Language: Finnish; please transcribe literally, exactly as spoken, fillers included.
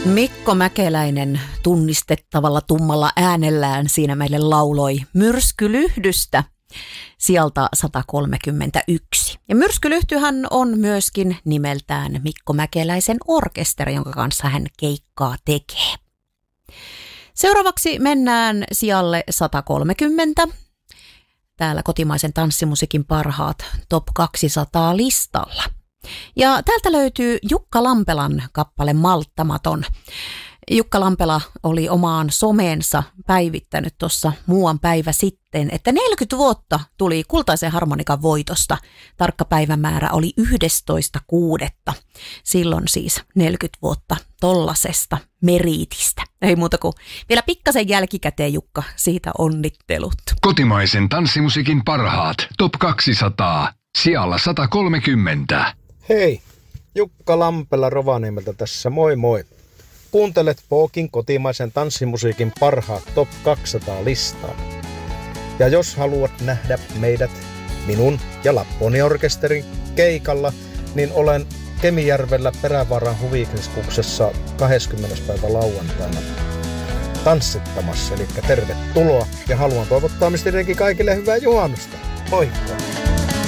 Mikko Mäkeläinen tunnistettavalla tummalla äänellään siinä meille lauloi Myrskylyhdystä sieltä sata kolmekymmentäyksi. Ja Myrskylyhtyhän on myöskin nimeltään Mikko Mäkeläisen orkesteri, jonka kanssa hän keikkaa tekee. Seuraavaksi mennään sijalle sata kolmekymmentä. Täällä kotimaisen tanssimusiikin parhaat top kaksisataa listalla. Ja täältä löytyy Jukka Lampelan kappale Malttamaton. Jukka Lampela oli omaan someensa päivittänyt tuossa muuan päivä sitten, että neljäkymmentä vuotta tuli Kultaisen harmonikan voitosta. Tarkka päivämäärä oli yhdestoista kuudetta. Silloin siis neljäkymmentä vuotta tollasesta meriitistä. Ei muuta kuin vielä pikkasen jälkikäteen, Jukka, siitä onnittelut. Kotimaisen tanssimusiikin parhaat top kaksisataa, sijalla sata kolmekymmentä. Hei, Jukka Lampela Rovaniemeltä tässä, moi moi. Kuuntelet Pookin kotimaisen tanssimusiikin parhaat top kaksisataa listaa. Ja jos haluat nähdä meidät, minun ja Lapponi-orkesterin keikalla, niin olen Kemijärvellä Perävaaran huvikeskuksessa kahdeskymmenes päivä lauantaina tanssittamassa. Eli tervetuloa ja haluan toivottaa tietenkin kaikille hyvää juhannusta. Moikka!